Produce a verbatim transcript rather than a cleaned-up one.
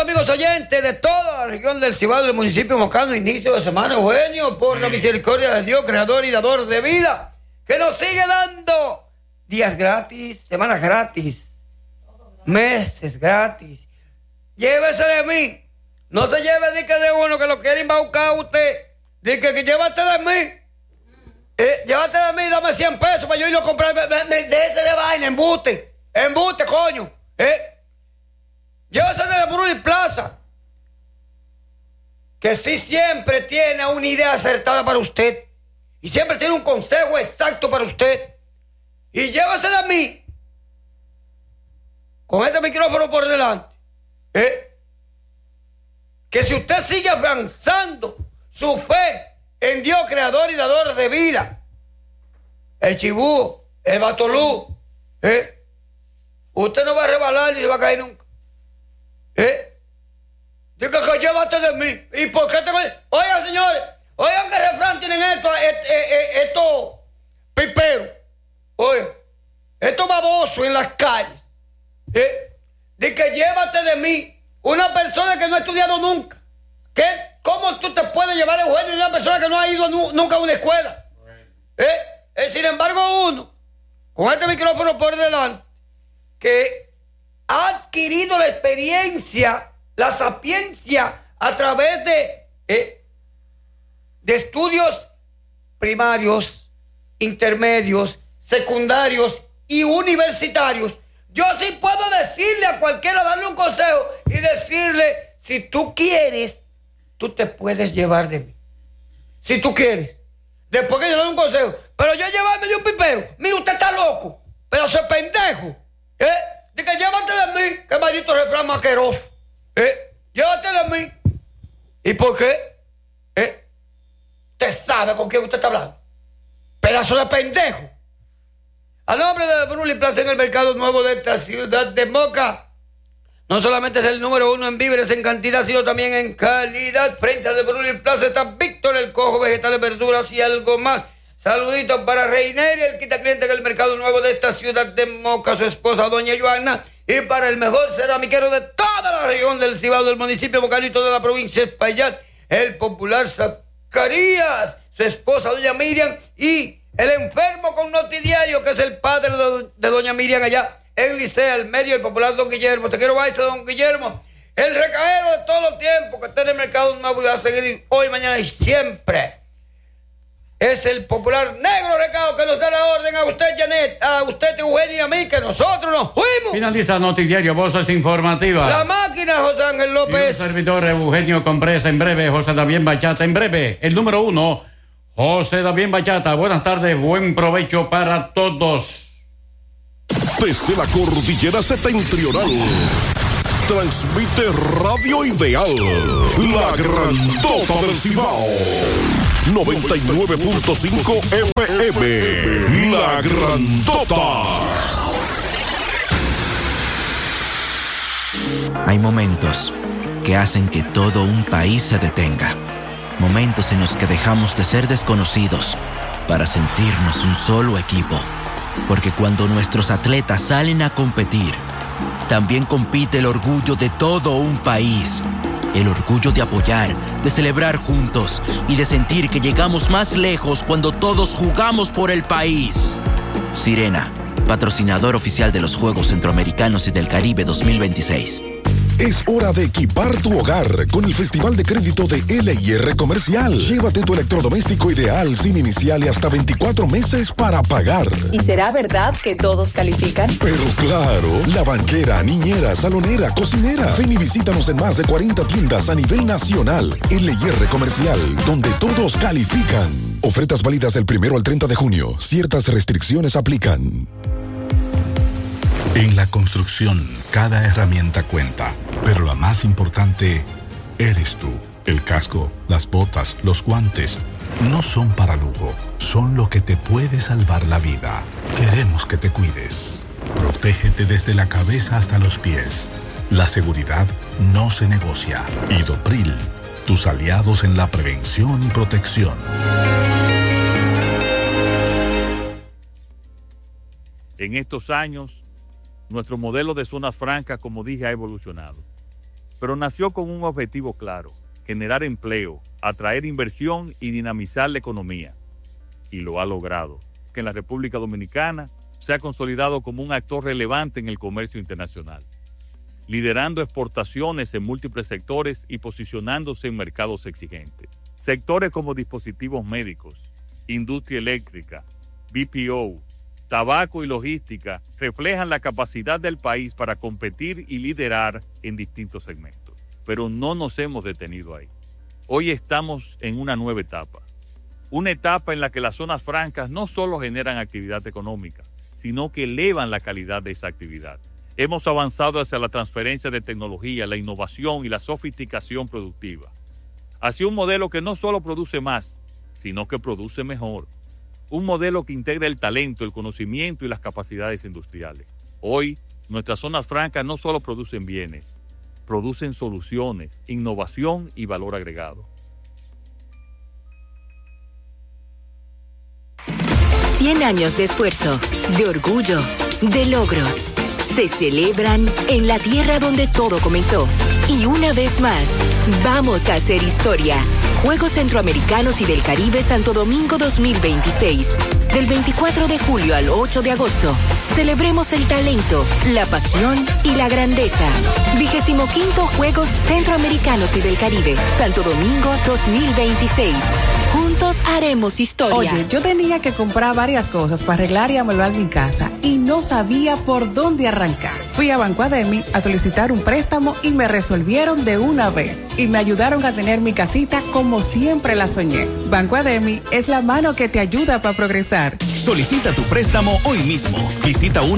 amigos oyentes de toda la región del Cibao del municipio Mocano, inicio de semana, Eugenio, por sí. la misericordia de Dios, creador y dador de vida, que nos sigue dando días gratis, semanas gratis, meses gratis. Llévese de mí. No se lleve de que de uno que lo quiere embaucar a usted. Dice que, que llévate de mí. Eh, llévate de mí, dame cien pesos para yo ir a comprar. Déjese de vaina, embuste. Embuste, coño. Eh. Llévese de Bruni Plaza. Que sí siempre tiene una idea acertada para usted. Y siempre tiene un consejo exacto para usted. Y llévese de mí. Con este micrófono por delante. ¿Eh? Que si usted sigue avanzando su fe en Dios, creador y dador de vida, el chibú, el batolú, ¿eh? Usted no va a rebalar ni se va a caer nunca. ¿Eh? Diga que llévate de mí. ¿Y por qué tengo? Oigan, señores, oigan que refrán tienen esto, estos esto, esto, piperos. Oigan, estos babosos en las calles. ¿Eh? De que llévate de mí. Una persona que no ha estudiado nunca. ¿Qué? ¿Cómo tú te puedes llevar, Eugenio, de una persona que no ha ido nu- nunca a una escuela? ¿Eh? Eh, sin embargo, uno, con este micrófono por delante, que ha adquirido la experiencia, la sapiencia a través de, eh, de estudios primarios, intermedios, secundarios y universitarios. Yo sí puedo decirle a cualquiera, darle un consejo y decirle, si tú quieres, tú te puedes llevar de mí. Si tú quieres. Después que yo le doy un consejo. Pero yo llevarme de un pipero. Mira, usted está loco. Pedazo de pendejo. ¿Eh? De que llévate de mí. Que maldito refrán maqueroso. ¿Eh? Llévate de mí. ¿Y por qué? ¿Eh? Usted sabe con quién usted está hablando. Pedazo de pendejo. A nombre de Bruni Plaza en el mercado nuevo de esta ciudad de Moca, no solamente es el número uno en víveres en cantidad, sino también en calidad. Frente a de Bruni Plaza está Víctor el Cojo, vegetales, verduras y algo más. Saluditos para Reiner, el quita cliente en el mercado nuevo de esta ciudad de Moca, su esposa doña Joana, y para el mejor ceramiquero de toda la región del Cibao del municipio Mocano y toda la provincia de Espaillat, el popular Zacarías, su esposa doña Miriam y el enfermo con notidiario, que es el padre de, de doña Miriam allá en Licea, el medio, el popular don Guillermo. Te quiero bailar, don Guillermo. El recaero de todos los tiempos que está en el mercado nuevo y va a seguir hoy, mañana y siempre. Es el popular negro recado que nos da la orden a usted, Janet, a usted, Eugenio, y a mí, que nosotros nos fuimos. Finaliza Notidiario, Voces Informativas. La máquina, José Ángel López. Y un servidor, Eugenio Compresa, en breve, José David Bachata, en breve, el número uno, José David Bachata. Buenas tardes, buen provecho para todos. Desde la cordillera septentrional, transmite Radio Ideal, la grandota del Cibao. noventa y nueve punto cinco F M, la grandota. Hay momentos que hacen que todo un país se detenga. Momentos en los que dejamos de ser desconocidos para sentirnos un solo equipo. Porque cuando nuestros atletas salen a competir, también compite el orgullo de todo un país. El orgullo de apoyar, de celebrar juntos y de sentir que llegamos más lejos cuando todos jugamos por el país. Sirena, patrocinador oficial de los Juegos Centroamericanos y del Caribe dos mil veintiséis. Es hora de equipar tu hogar con el Festival de Crédito de L I R Comercial. Llévate tu electrodoméstico ideal sin inicial y hasta veinticuatro meses para pagar. ¿Y será verdad que todos califican? Pero claro, la banquera, niñera, salonera, cocinera. Ven y visítanos en más de cuarenta tiendas a nivel nacional. L I R Comercial, donde todos califican. Ofertas válidas del primero al treinta de junio. Ciertas restricciones aplican. En la construcción, cada herramienta cuenta, pero la más importante eres tú. El casco, las botas, los guantes, no son para lujo, son lo que te puede salvar la vida. Queremos que te cuides. Protégete desde la cabeza hasta los pies. La seguridad no se negocia. Idopril, tus aliados en la prevención y protección. En estos años, nuestro modelo de zonas francas, como dije, ha evolucionado. pero nació con un objetivo claro: generar empleo, atraer inversión y dinamizar la economía. Y lo ha logrado, que en la República Dominicana se ha consolidado como un actor relevante en el comercio internacional, liderando exportaciones en múltiples sectores y posicionándose en mercados exigentes. Sectores como dispositivos médicos, industria eléctrica, B P O, tabaco y logística reflejan la capacidad del país para competir y liderar en distintos segmentos. Pero no nos hemos detenido ahí. Hoy estamos en una nueva etapa. Una etapa en la que las zonas francas no solo generan actividad económica, sino que elevan la calidad de esa actividad. Hemos avanzado hacia la transferencia de tecnología, la innovación y la sofisticación productiva, hacia un modelo que no solo produce más, sino que produce mejor. Un modelo que integra el talento, el conocimiento y las capacidades industriales. Hoy, nuestras zonas francas no solo producen bienes, producen soluciones, innovación y valor agregado. cien años de esfuerzo, de orgullo, de logros. Se celebran en la tierra donde todo comenzó. Y una vez más, vamos a hacer historia. Juegos Centroamericanos y del Caribe Santo Domingo dos mil veintiséis. Del veinticuatro de julio al ocho de agosto. Celebremos el talento, la pasión y la grandeza. Vigésimo quinto Juegos Centroamericanos y del Caribe Santo Domingo dos mil veintiséis. Juntos haremos historia. Oye, yo tenía que comprar varias cosas para arreglar y amueblar mi casa y no sabía por dónde arrancar. Fui a Banco Ademi a solicitar un préstamo y me resolvieron de una vez. Y me ayudaron a tener mi casita como siempre la soñé. Banco Ademi es la mano que te ayuda para progresar. Solicita tu préstamo hoy mismo. Visita una